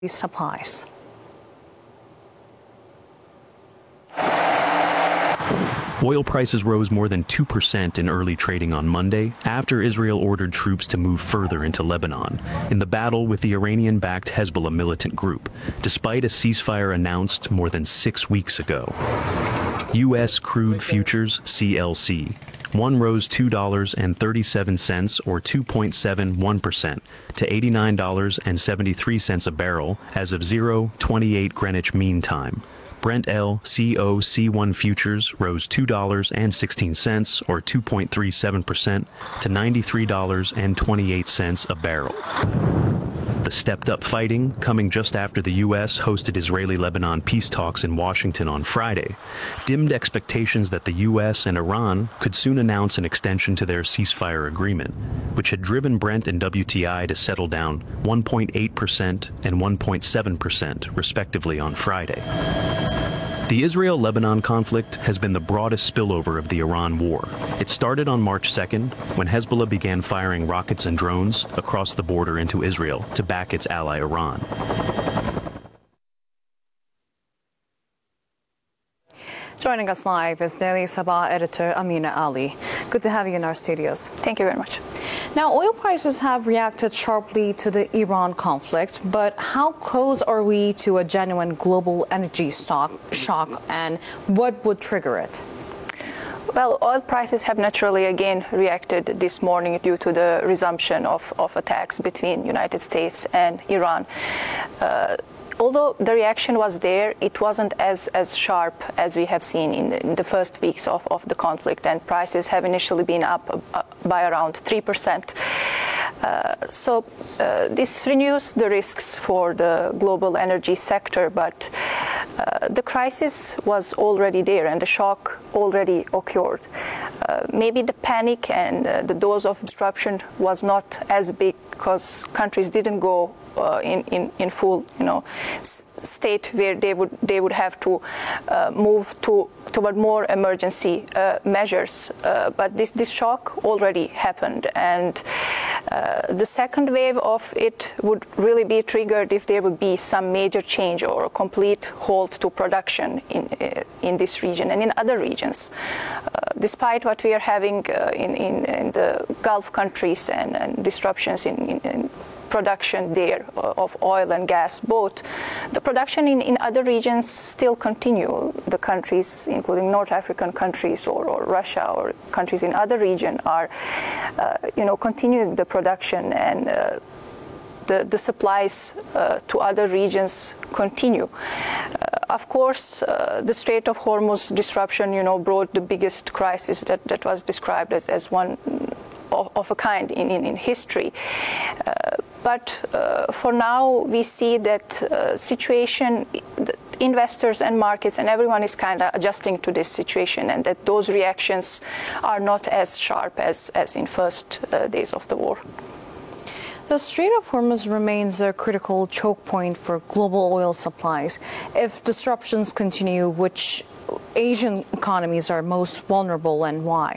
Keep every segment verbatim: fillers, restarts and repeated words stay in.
supplies. Oil prices rose more than two percent in early trading on Monday after Israel ordered troops to move further into Lebanon in the battle with the Iranian-backed Hezbollah militant group, despite a ceasefire announced more than six weeks ago. U S crude futures, C L C. One rose two dollars and thirty-seven cents or two point seven one percent to eighty-nine dollars and seventy-three cents a barrel as of zero twenty-eight Greenwich Mean Time. Brent L C O C one futures rose two dollars and sixteen cents or two point three seven percent to ninety-three dollars and twenty-eight cents a barrel. The stepped-up fighting, coming just after the U S hosted Israeli-Lebanon peace talks in Washington on Friday, dimmed expectations that the U S and Iran could soon announce an extension to their ceasefire agreement, which had driven Brent and W T I to settle down one point eight percent and one point seven percent, respectively, on Friday. The Israel-Lebanon conflict has been the broadest spillover of the Iran war. It started on March second, when Hezbollah began firing rockets and drones across the border into Israel to back its ally Iran. Joining us live is Daily Sabah editor Amina Ali. Good to have you in our studios. Thank you very much. Now, oil prices have reacted sharply to the Iran conflict, but how close are we to a genuine global energy stock shock, and what would trigger it? Well, oil prices have naturally again reacted this morning due to the resumption of, of attacks between United States and Iran. Uh, Although the reaction was there, it wasn't as, as sharp as we have seen in the, in the first weeks of, of the conflict, and prices have initially been up uh, by around three percent. Uh, so uh, this renews the risks for the global energy sector, but uh, the crisis was already there and the shock already occurred. Uh, maybe the panic and uh, the dose of disruption was not as big because countries didn't go uh, in, in, in full, you know, s- state where they would they would have to uh, move to toward more emergency uh, measures. Uh, but this this shock already happened, and uh, the second wave of it would really be triggered if there would be some major change or a complete halt to production in uh, in this region and in other regions. Uh, despite what we are having uh, in, in in the Gulf countries and, and disruptions in, in, in production there of oil and gas both, the production in, in other regions still continue. The countries, including North African countries or, or Russia or countries in other region, are uh, you know continuing the production, and uh, the, the supplies uh, to other regions continue. Uh, of course, uh, the Strait of Hormuz disruption, you know, brought the biggest crisis that, that was described as, as one of, of a kind in, in, in history. Uh, But uh, for now, we see that uh, situation, the investors and markets and everyone is kind of adjusting to this situation, and that those reactions are not as sharp as, as in first uh, days of the war. The Strait of Hormuz remains a critical choke point for global oil supplies. If disruptions continue, which Asian economies are most vulnerable, and why?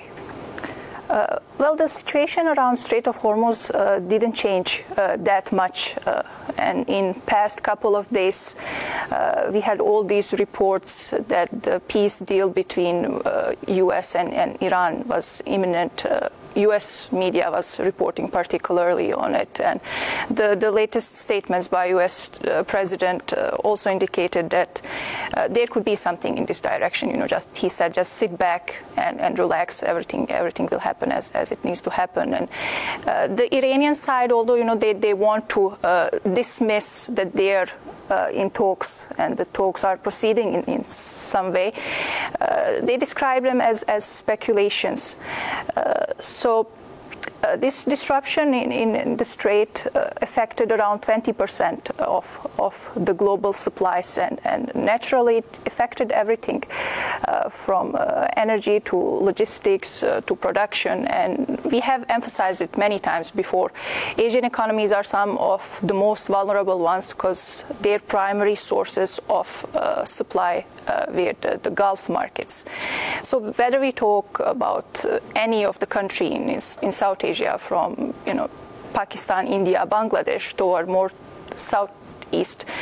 Uh, well, the situation around Strait of Hormuz uh, didn't change uh, that much, uh, and in past couple of days uh, we had all these reports that the peace deal between uh, U S and, and Iran was imminent. Uh, U S media was reporting particularly on it, and the, the latest statements by U S uh, President uh, also indicated that uh, there could be something in this direction. You know, just he said, just sit back and, and relax. Everything everything will happen as, as it needs to happen. And uh, the Iranian side, although you know they, they want to uh, dismiss that they are Uh, in talks, and the talks are proceeding in, in some way, uh, they describe them as, as speculations. Uh, so uh, this disruption in, in, in the Strait uh, affected around twenty percent of, of the global supplies, and, and naturally it affected everything uh, from uh, energy to logistics uh, to production, and we have emphasized it many times before. Asian economies are some of the most vulnerable ones because their primary sources of uh, supply uh, were the, the Gulf markets. So whether we talk about uh, any of the country in, in South Asia, from you know Pakistan, India, Bangladesh, toward more South East.